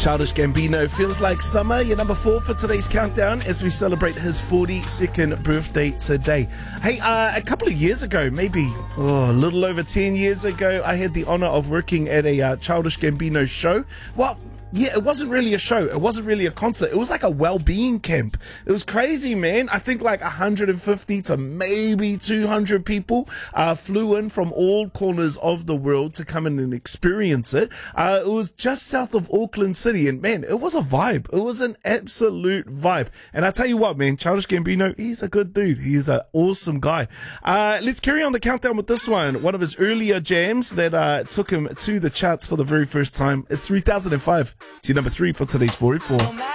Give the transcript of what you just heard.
Childish Gambino, Feels Like Summer, your number 4 for today's countdown as we celebrate his 42nd birthday today. Hey, a couple of years ago, maybe a little over 10 years ago, I had the honor of working at a Childish Gambino show. Well, yeah, it wasn't really a show. It wasn't really a concert. It was like a well-being camp. It was crazy, man. I think like 150 to maybe 200 people flew in from all corners of the world to come in and experience it. It was just south of Auckland City, and man, it was a vibe. It was an absolute vibe. And I tell you what, man, Childish Gambino, he's a good dude. He is an awesome guy. Let's carry on the countdown with this one. One of his earlier jams that took him to the charts for the very first time. It's 3005. It's your number 3 for today's 44.